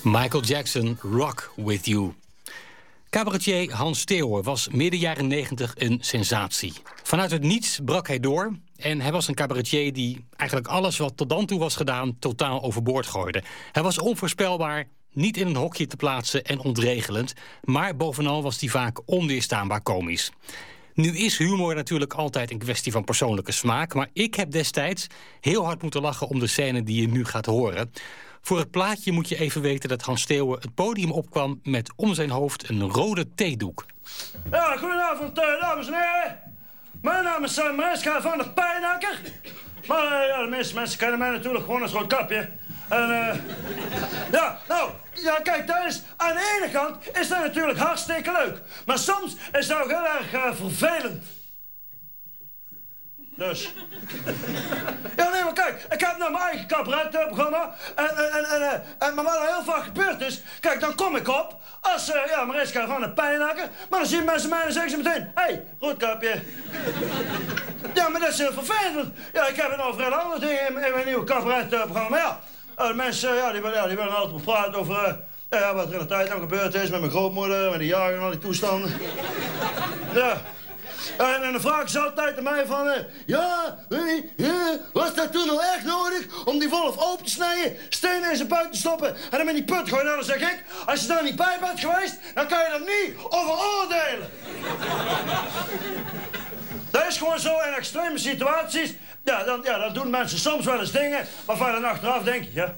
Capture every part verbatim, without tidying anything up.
Michael Jackson, Rock With You. Cabaretier Hans Theeuwen was midden jaren negentig een sensatie. Vanuit het niets brak hij door en hij was een cabaretier die eigenlijk alles wat tot dan toe was gedaan totaal overboord gooide. Hij was onvoorspelbaar, niet in een hokje te plaatsen en ontregelend, maar bovenal was hij vaak onweerstaanbaar komisch. Nu is humor natuurlijk altijd een kwestie van persoonlijke smaak, maar ik heb destijds heel hard moeten lachen om de scène die je nu gaat horen. Voor het plaatje moet je even weten dat Hans Theeuwen het podium opkwam met om zijn hoofd een rode theedoek. Ja, goedenavond, dames en heren. Mijn naam is uh, Mariska van der Pijnakker. Maar uh, ja, de meeste mensen kennen mij natuurlijk gewoon als Roodkapje. En uh, ja, nou, ja, kijk, dat is, aan de ene kant is dat natuurlijk hartstikke leuk. Maar soms is dat ook heel erg uh, vervelend. Dus. Ja, nee, maar kijk, ik heb nou mijn eigen cabaretprogramma. En, en, en, en, en, maar wat er heel vaak gebeurd is, kijk, dan kom ik op als, uh, ja, Mariska van der Pijnakker. Maar dan zien mensen mij en zeggen ze meteen, hé, hey, Roodkapje. Ja, maar dat is heel vervelend. Ja, ik heb het over hele andere dingen in, in mijn nieuwe cabaretprogramma. Maar ja, uh, de mensen, ja, die, ja, die willen altijd praten over uh, ja, wat er in de tijd nou gebeurd is met mijn grootmoeder, met die jaren en al die toestanden. Ja. En, en dan vragen ze altijd aan mij van... Uh, ja, weet je, uh, was dat toen al echt nodig om die wolf open te snijden, stenen in zijn buik te stoppen en dan met die put gooien? Nou, dan zeg ik, als je daar niet bij bent geweest, dan kan je er niet over oordelen. Dat is gewoon zo in extreme situaties. Ja dan, ja, dan doen mensen soms wel eens dingen waarvan je dan achteraf denkt, ja...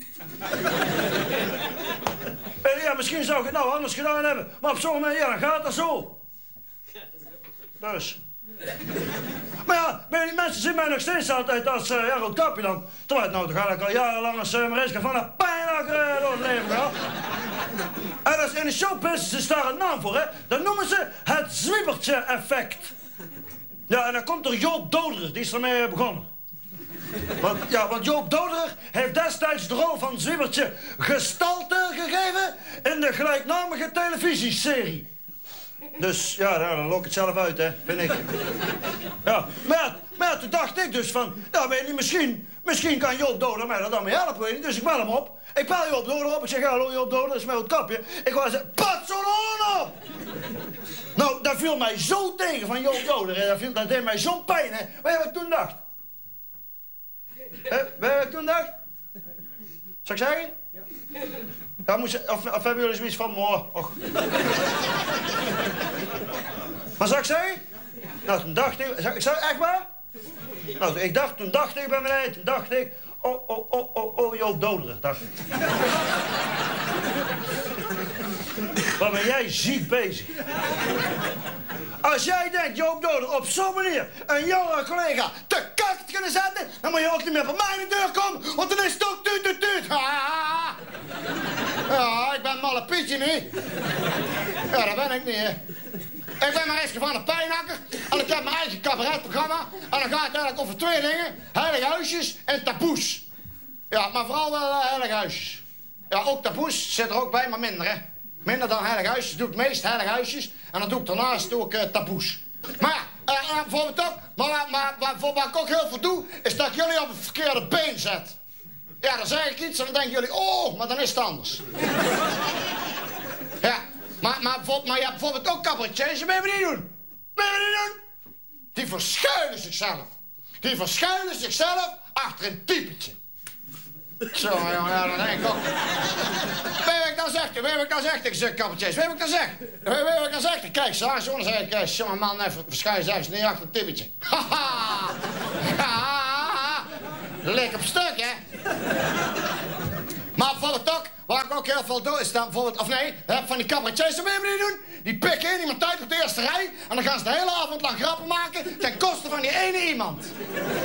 en ja, misschien zou ik het nou anders gedaan hebben, maar op zo'n moment, ja, dan gaat dat zo. Dus. Maar ja, die mensen zien mij nog steeds altijd als uh, ja, Roodkapje dan. Terwijl het nou toch eigenlijk al jarenlang als uh, Mariska van der Pijnakker uh, door het leven gaat. En als in de showbusiness is daar een naam voor, hè. Dat noemen ze het Zwiebertje-effect. Ja, en dan komt er Joop Doderer, die is ermee begonnen. Want, ja, want Joop Doderer heeft destijds de rol van Zwiebertje gestalte gegeven in de gelijknamige televisieserie. Dus ja, nou, dan lok ik het zelf uit, hè, vind ik. Ja, maar, ja, maar ja, toen dacht ik dus van, ja, weet je niet, misschien, misschien kan Joop Doderer mij dat dan mee helpen, weet je. Dus ik bel hem op. Ik bel Joop Doderer op. Ik zeg, ja, hallo Joop Doderer, dat is mijn Roodkapje. Ik wou zeggen, pat zo'n hoorn op! Nou, dat viel mij zo tegen van Joop Doderer. Dat, viel, dat deed mij zo'n pijn, hè. Weet je wat ik toen dacht? Hè, weet je wat ik toen dacht? Zal ik zeggen? Ja. Ja, moest je, of, of hebben jullie zoiets van, oh, och. Maar zal ik zeggen? Nou, toen dacht ik, ik zei, echt waar? Nou, ik dacht, toen dacht ik bij mij, toen dacht ik, oh, oh, oh, oh, oh, Joop Doderer, dacht ik. Wat ben jij ziek bezig? Als jij denkt, Joop Doderer, op zo'n manier een jonge collega te kak te kunnen zetten, dan moet je ook niet meer bij mij in de deur komen, want dan is het ook tuut, tuut, tuut. Ha! Ja, ik ben malle Pietje niet. Ja, dat ben ik niet, hè. Ik ben Mariska van der Pijnakker en ik heb mijn eigen cabaretprogramma. En dan gaat het eigenlijk over twee dingen. Heilige huisjes en taboes. Ja, maar vooral wel uh, heilige huisjes. Ja, ook taboes zit er ook bij, maar minder, hè. Minder dan heilige huisjes doe ik meest heilige huisjes. En dan doe ik daarnaast ook uh, taboes. Maar ja, uh, uh, bijvoorbeeld ook, maar, maar, maar, maar voor wat ik ook heel veel doe, is dat ik jullie op het verkeerde been zet. Ja, dan zeg ik iets en dan denken jullie, oh, maar dan is het anders. Ja, maar, maar, maar je hebt bijvoorbeeld ook cabaretiers, dat willen we niet doen. Willen we niet doen? Die verschuilen zichzelf. Die verschuilen zichzelf achter een typetje. Zo, jongen, ja, dan denk ik ook. Weet je wat ik dan zeg? Weet je wat ik dan zeg tegen zulke cabaretiers? Weet je wat ik dan zeg? Weet je wat ik dan zeg? Kijk, zo, zo, dan zeg ik, jongen, man, even verschuilen zichzelf niet achter een typetje. Haha! Haha! Lekker op stuk, hè? Maar bijvoorbeeld ook, waar ik ook heel veel doe, is dan bijvoorbeeld, of nee, van die cabaretiers, dat willen we niet doen. Die pikken in iemand uit op de eerste rij en dan gaan ze de hele avond lang grappen maken ten koste van die ene iemand.